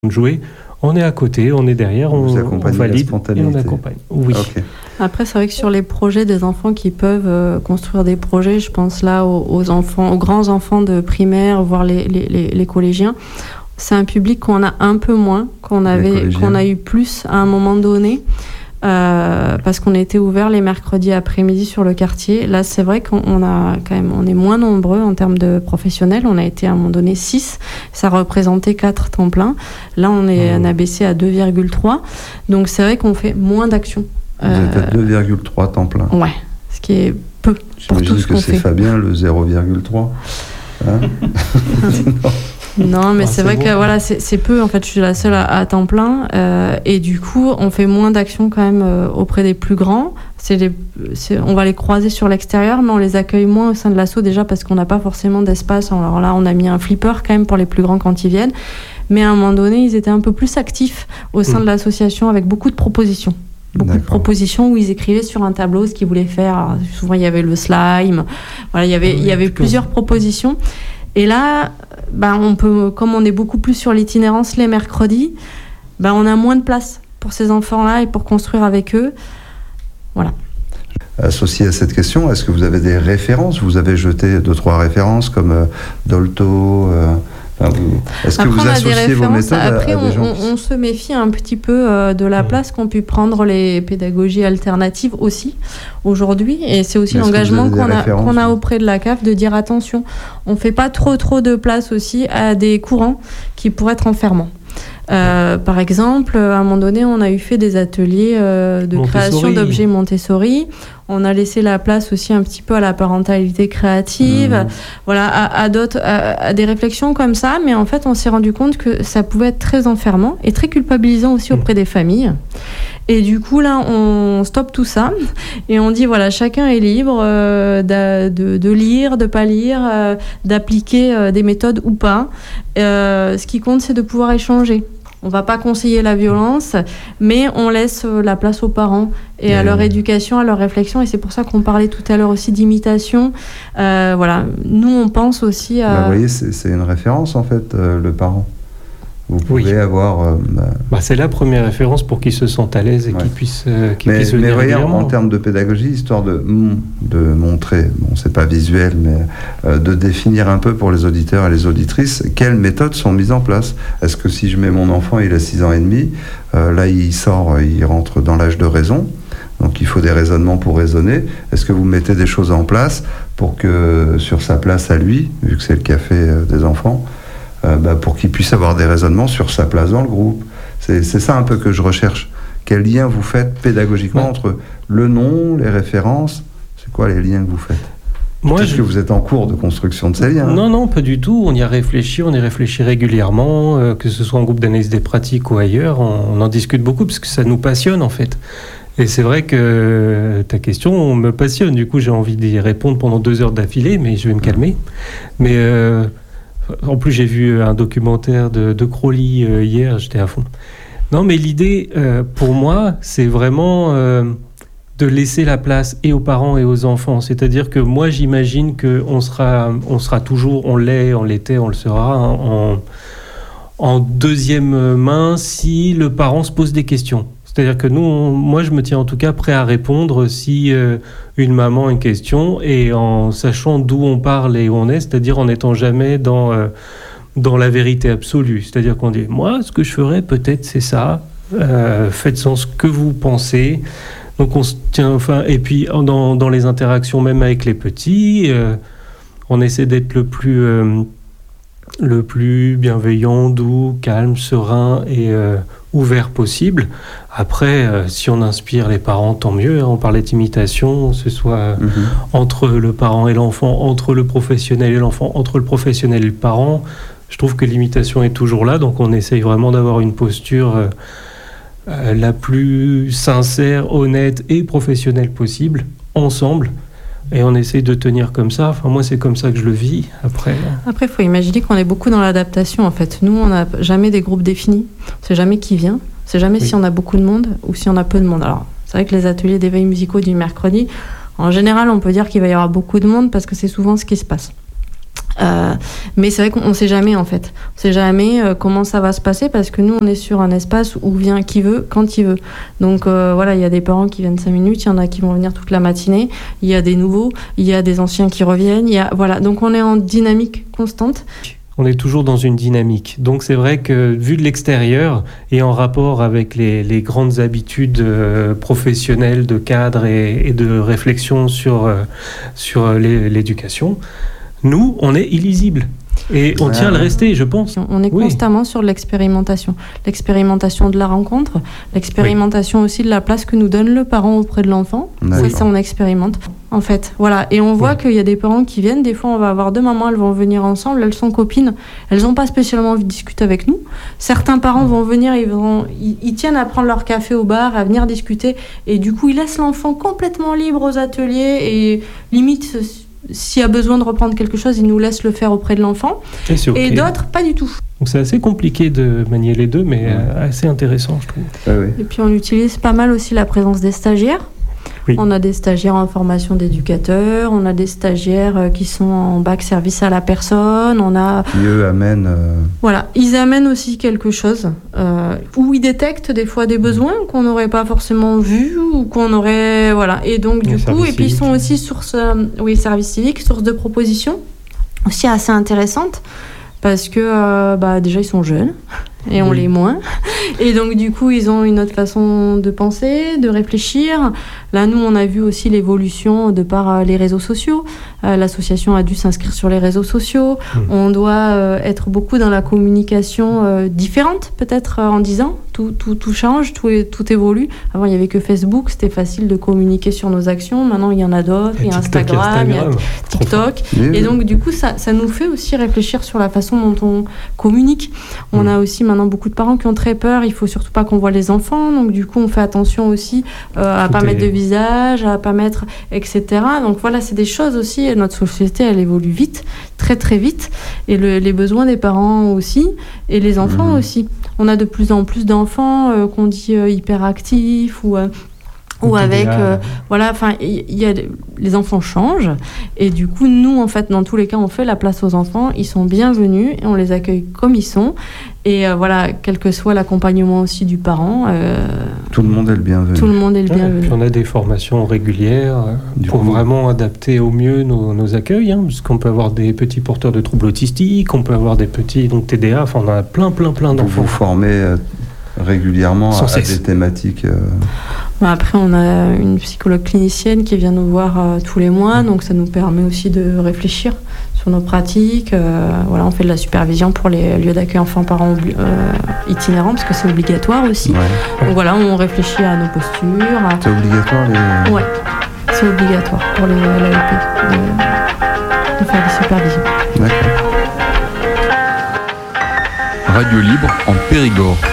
de jouer, on est à côté, on est derrière, on valide et on accompagne. Oui. Okay. Après, c'est vrai que sur les projets des enfants qui peuvent construire des projets, je pense là aux enfants, aux grands enfants de primaire, voire les collégiens. C'est un public qu'on a un peu moins, qu'on a eu plus à un moment donné. Parce qu'on était ouvert les mercredis après-midi sur le quartier. Là, c'est vrai on est moins nombreux en termes de professionnels. On a été à un moment donné 6. Ça représentait 4 temps plein. Là, on a baissé à 2,3. Donc, c'est vrai qu'on fait moins d'actions. Vous êtes à 2,3 temps plein. Ouais, ce qui est peu pour tout ce qu'on fait. J'imagine que c'est Fabien, le 0,3. Hein Non, mais c'est vrai que voilà, c'est peu. En fait, je suis la seule à temps plein. Et du coup, on fait moins d'actions quand même auprès des plus grands. On va les croiser sur l'extérieur, mais on les accueille moins au sein de l'asso déjà parce qu'on n'a pas forcément d'espace. Alors là, on a mis un flipper quand même pour les plus grands quand ils viennent. Mais à un moment donné, ils étaient un peu plus actifs au sein de l'association avec beaucoup de propositions. Beaucoup de propositions où ils écrivaient sur un tableau ce qu'ils voulaient faire. Alors, souvent, il y avait le slime. Voilà, il y avait plusieurs propositions. Et là, comme on est beaucoup plus sur l'itinérance les mercredis, on a moins de place pour ces enfants-là et pour construire avec eux. Voilà. Associé à cette question, est-ce que vous avez des références ? Vous avez jeté 2-3 références comme Dolto. Est-ce que vous associez vos méthodes à des gens on se méfie un petit peu de la place qu'ont pu prendre les pédagogies alternatives aussi aujourd'hui, et c'est aussi l'engagement qu'on a auprès de la CAF de dire attention, on ne fait pas trop de place aussi à des courants qui pourraient être enfermants. Par exemple, à un moment donné, on a fait des ateliers de création d'objets Montessori. On a laissé la place aussi un petit peu à la parentalité créative, voilà, à des réflexions comme ça. Mais en fait, on s'est rendu compte que ça pouvait être très enfermant et très culpabilisant aussi auprès des familles. Et du coup, là, on stoppe tout ça et on dit, voilà, chacun est libre de lire, de pas lire, d'appliquer des méthodes ou pas. Ce qui compte, c'est de pouvoir échanger. On ne va pas conseiller la violence, mais on laisse la place aux parents et à leur éducation, à leur réflexion. Et c'est pour ça qu'on parlait tout à l'heure aussi d'imitation. Voilà, nous, on pense aussi à... vous voyez, c'est une référence, en fait, le parent. Vous pouvez avoir... c'est la première référence pour qu'ils se sentent à l'aise et qu'ils puissent venir mais régulièrement. En termes de pédagogie, histoire de montrer, c'est pas visuel, mais de définir un peu pour les auditeurs et les auditrices, quelles méthodes sont mises en place. Est-ce que si je mets mon enfant, il a 6 ans et demi, là il rentre dans l'âge de raison, donc il faut des raisonnements pour raisonner. Est-ce que vous mettez des choses en place pour que sur sa place à lui, vu que c'est le café des enfants, pour qu'il puisse avoir des raisonnements sur sa place dans le groupe. C'est ça un peu que je recherche. Quel lien vous faites pédagogiquement entre le nom, les références ? C'est quoi les liens que vous faites ? Peut-être que vous êtes en cours de construction de ces liens. Non, pas du tout. On y réfléchit régulièrement, que ce soit en groupe d'analyse des pratiques ou ailleurs. On en discute beaucoup parce que ça nous passionne en fait. Et c'est vrai que ta question me passionne. Du coup, j'ai envie d'y répondre pendant 2 heures d'affilée, mais je vais me calmer. Mais... en plus, j'ai vu un documentaire de Crowley hier, j'étais à fond. Non, mais l'idée, pour moi, c'est vraiment de laisser la place et aux parents et aux enfants. C'est-à-dire que moi, j'imagine qu'on sera toujours, on l'était, on le sera, en deuxième main si le parent se pose des questions. C'est-à-dire que moi, je me tiens en tout cas prêt à répondre si une maman a une question et en sachant d'où on parle et où on est, c'est-à-dire en n'étant jamais dans la vérité absolue. C'est-à-dire qu'on dit, moi, ce que je ferais, peut-être, c'est ça. Faites-en ce que vous pensez. Donc, on se tient, et puis, dans les interactions, même avec les petits, on essaie d'être le plus bienveillant, doux, calme, serein et ouvert possible. Après, si on inspire les parents, tant mieux. On parlait d'imitation, ce soit entre le parent et l'enfant, entre le professionnel et l'enfant, entre le professionnel et le parent. Je trouve que l'imitation est toujours là, donc on essaye vraiment d'avoir une posture la plus sincère, honnête et professionnelle possible, ensemble. Et on essaye de tenir comme ça. Enfin, moi, c'est comme ça que je le vis. Après, il faut imaginer qu'on est beaucoup dans l'adaptation, en fait. Nous, on n'a jamais des groupes définis. On ne sait jamais qui vient. On ne sait jamais si on a beaucoup de monde ou si on a peu de monde. Alors, c'est vrai que les ateliers d'éveil musicaux du mercredi, en général, on peut dire qu'il va y avoir beaucoup de monde parce que c'est souvent ce qui se passe. Mais c'est vrai qu'on ne sait jamais en fait. On ne sait jamais comment ça va se passer parce que nous on est sur un espace où vient qui veut, quand il veut. Donc voilà, il y a des parents qui viennent 5 minutes, il y en a qui vont venir toute la matinée, il y a des nouveaux, il y a des anciens qui reviennent, voilà. Donc on est en dynamique constante. On est toujours dans une dynamique. Donc c'est vrai que vu de l'extérieur et en rapport avec les grandes habitudes professionnelles de cadre et de réflexion sur l'éducation, nous, on est illisible. Et on tient à le rester, je pense. On est constamment sur l'expérimentation. L'expérimentation de la rencontre, l'expérimentation aussi de la place que nous donne le parent auprès de l'enfant. C'est ça, on expérimente. En fait, voilà. Et on voit qu'il y a des parents qui viennent. Des fois, on va avoir 2 mamans, elles vont venir ensemble. Elles sont copines. Elles n'ont pas spécialement envie de discuter avec nous. Certains parents vont venir, ils tiennent à prendre leur café au bar, à venir discuter. Et du coup, ils laissent l'enfant complètement libre aux ateliers et limite... S'il y a besoin de reprendre quelque chose, ils nous laissent le faire auprès de l'enfant. Et d'autres, pas du tout. Donc c'est assez compliqué de manier les deux, mais assez intéressant, je trouve. Et puis on utilise pas mal aussi la présence des stagiaires. Oui. On a des stagiaires en formation d'éducateurs, on a des stagiaires qui sont en bac service à la personne, on a... Qui eux amènent... Voilà, ils amènent aussi quelque chose, où ils détectent des fois des besoins qu'on n'aurait pas forcément vus, ou qu'on aurait... Voilà, et donc du coup, et puis ils sont aussi source... service civique, source de propositions, aussi assez intéressante, parce que déjà ils sont jeunes, et on l'est moins. Et donc, du coup, ils ont une autre façon de penser, de réfléchir. Là, nous, on a vu aussi l'évolution de par les réseaux sociaux. L'association a dû s'inscrire sur les réseaux sociaux. On doit être beaucoup dans la communication différente, peut-être en 10 ans. Tout change, tout évolue. Avant, il n'y avait que Facebook. C'était facile de communiquer sur nos actions. Maintenant, il y en a d'autres. Il y a Instagram, il y a TikTok. Et donc, du coup, ça nous fait aussi réfléchir sur la façon dont on communique. On a aussi maintenant beaucoup de parents qui ont très peur. Il faut surtout pas qu'on voit les enfants. Donc, du coup, on fait attention aussi à pas mettre de visage, à pas mettre, etc. Donc, voilà, c'est des choses aussi. Et notre société, elle évolue vite, très, très vite. Et les besoins des parents aussi. Et les enfants aussi. On a de plus en plus d'enfants qu'on dit hyperactifs ou avec les enfants changent et du coup nous en fait dans tous les cas on fait la place aux enfants, ils sont bienvenus et on les accueille comme ils sont et quel que soit l'accompagnement aussi du parent, tout le monde est le bienvenu. Tout le monde est le bienvenu. Puis on a des formations régulières pour vraiment adapter au mieux nos accueils, parce qu'on peut avoir des petits porteurs de troubles autistiques, on peut avoir des petits TDA, enfin on a plein d'enfants. Vous formez régulièrement à des thématiques. Après, on a une psychologue clinicienne qui vient nous voir tous les mois, donc ça nous permet aussi de réfléchir sur nos pratiques. On fait de la supervision pour les lieux d'accueil enfants-parents itinérants, parce que c'est obligatoire aussi. Ouais. Donc voilà, on réfléchit à nos postures. C'est obligatoire Ouais, c'est obligatoire pour l'AEP de faire des supervisions. D'accord. Radio Libre en Périgord.